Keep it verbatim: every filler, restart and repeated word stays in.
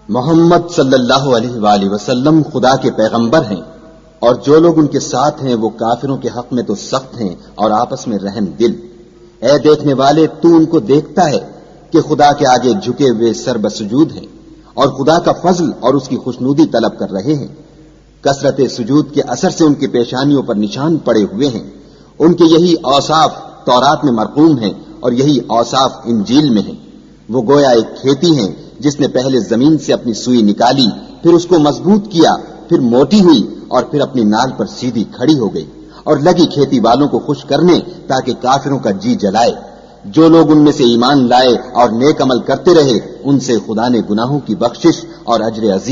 मोहम्मद सल्लल्लाहु अलैहि वसल्लम खुदा के पैगंबर हैं और जो लोग उनके साथ हैं वो काफिरों के हक में तो सख्त हैं और आपस में रहम दिल। ऐ देखने वाले, तू उनको देखता है कि खुदा के आगे झुके हुए सर बसुजूद हैं और खुदा का फजल और उसकी खुशनूदी तलब कर रहे हैं। कसरत सुजूद के असर से उनकी पेशानियों पर निशान पड़े हुए हैं। उनके यही औसाफ तौरात में मरकूम हैं और यही औसाफ इंजील में हैं। वो गोया एक खेती हैं जिसने पहले जमीन से अपनी सुई निकाली, फिर उसको मजबूत किया, फिर मोटी हुई और फिर अपनी नाल पर सीधी खड़ी हो गई और लगी खेती वालों को खुश करने ताकि काफिरों का जी जलाए। जो लोग उनमें से ईमान लाए और नेक अमल करते रहे, उनसे खुदा ने गुनाहों की बख्शिश और अजर अजीम